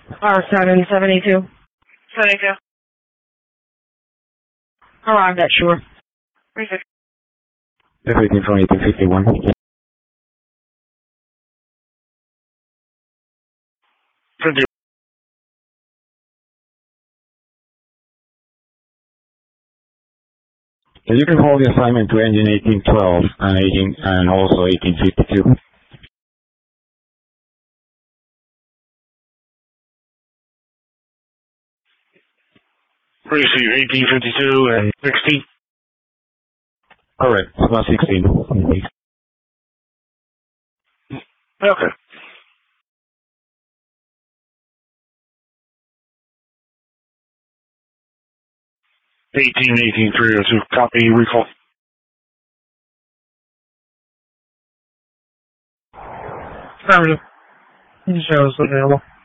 R772. 72. Arrived at shore. 36. Everything from 1851. You can hold the assignment to engine 1812 and also 1852. Receive 1852 and 16. Correct, about 16. Okay. 302. Copy, recall. Affirmative. Shows available.